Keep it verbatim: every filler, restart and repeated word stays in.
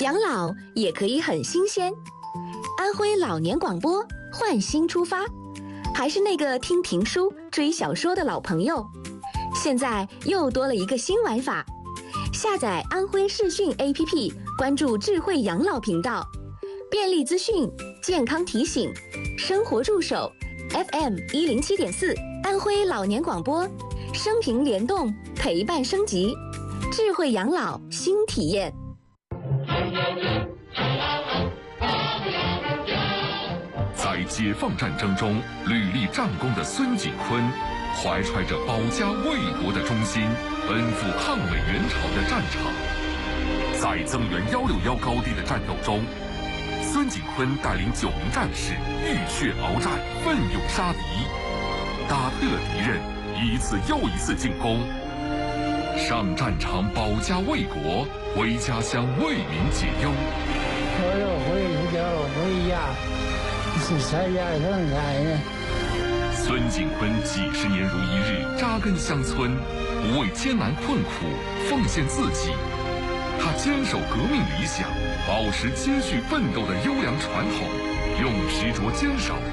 养老也可以很新鲜。安徽老年广播换新出发，还是那个听评书、追小说的老朋友，现在又多了一个新玩法。下载安徽视讯 A P P， 关注智慧养老频道，便利资讯、健康提醒、生活助手 F M 一零七点四，安徽老年广播，生平联动，陪伴升级，智慧养老新体验。 在解放战争中屡立战功的孙景坤，怀揣着保家卫国的忠心，奔赴抗美援朝的战场。在增援一六一高地的战斗中，孙景坤带领九名战士浴血鏖战，奋勇杀敌，打退了敌人一次又一次进攻。上战场保家卫国，回家乡为民解忧。 我要回家回家，是参加生产的。 孙景坤几十年如一日扎根乡村，不畏艰难困苦，奉献自己。他坚守革命理想，保持接续奋斗的优良传统，用执着坚守